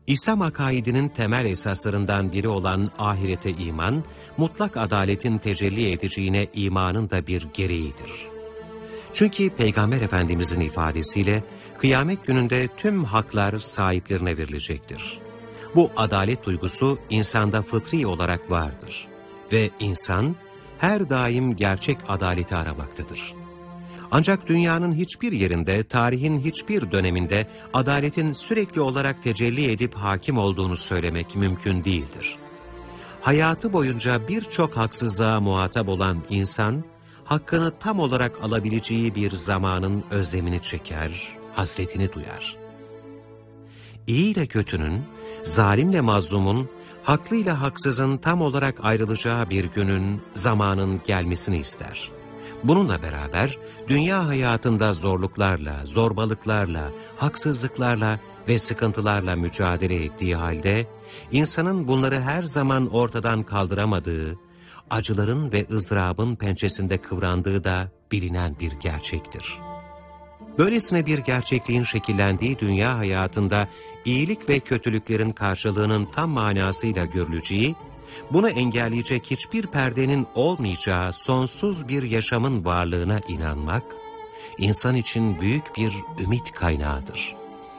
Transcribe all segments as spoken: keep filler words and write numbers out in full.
İslam akaidinin temel esaslarından biri olan ahirete iman, mutlak adaletin tecelli edeceğine imanın da bir gereğidir. Çünkü Peygamber Efendimizin ifadesiyle, kıyamet gününde tüm haklar sahiplerine verilecektir. Bu adalet duygusu insanda fıtri olarak vardır. Ve insan her daim gerçek adaleti aramaktadır. Ancak dünyanın hiçbir yerinde, tarihin hiçbir döneminde adaletin sürekli olarak tecelli edip hakim olduğunu söylemek mümkün değildir. Hayatı boyunca birçok haksızlığa muhatap olan insan, hakkını tam olarak alabileceği bir zamanın özlemini çeker, hasretini duyar. İyi ile kötünün, zalimle mazlumun, haklıyla haksızın tam olarak ayrılacağı bir günün, zamanın gelmesini ister. Bununla beraber dünya hayatında zorluklarla, zorbalıklarla, haksızlıklarla ve sıkıntılarla mücadele ettiği halde, insanın bunları her zaman ortadan kaldıramadığı, acıların ve ızdırabın pençesinde kıvrandığı da bilinen bir gerçektir. Böylesine bir gerçekliğin şekillendiği dünya hayatında iyilik ve kötülüklerin karşılığının tam manasıyla görüleceği, bunu engelleyecek hiçbir perdenin olmayacağı sonsuz bir yaşamın varlığına inanmak, insan için büyük bir ümit kaynağıdır.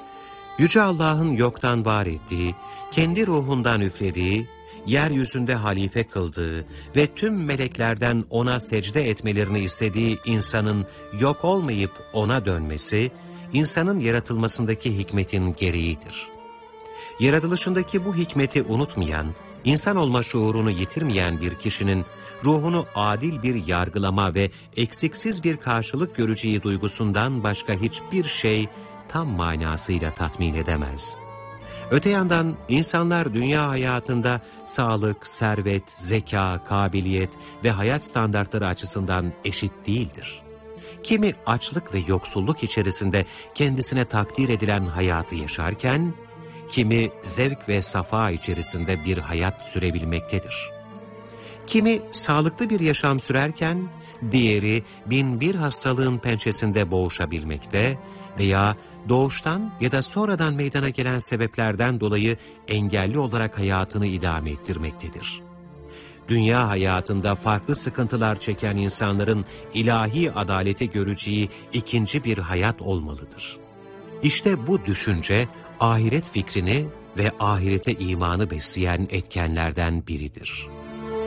Yüce Allah'ın yoktan var ettiği, kendi ruhundan üflediği, yeryüzünde halife kıldığı ve tüm meleklerden ona secde etmelerini istediği insanın yok olmayıp ona dönmesi, insanın yaratılmasındaki hikmetin gereğidir. Yaratılışındaki bu hikmeti unutmayan, İnsan olma şuurunu yitirmeyen bir kişinin ruhunu adil bir yargılama ve eksiksiz bir karşılık göreceği duygusundan başka hiçbir şey tam manasıyla tatmin edemez. Öte yandan insanlar dünya hayatında sağlık, servet, zeka, kabiliyet ve hayat standartları açısından eşit değildir. Kimi açlık ve yoksulluk içerisinde kendisine takdir edilen hayatı yaşarken, kimi zevk ve safa içerisinde bir hayat sürebilmektedir. Kimi sağlıklı bir yaşam sürerken, diğeri bin bir hastalığın pençesinde boğuşabilmekte veya doğuştan ya da sonradan meydana gelen sebeplerden dolayı engelli olarak hayatını idame ettirmektedir. Dünya hayatında farklı sıkıntılar çeken insanların ilahi adaleti göreceği ikinci bir hayat olmalıdır. İşte bu düşünce, ahiret fikrini ve ahirete imanı besleyen etkenlerden biridir.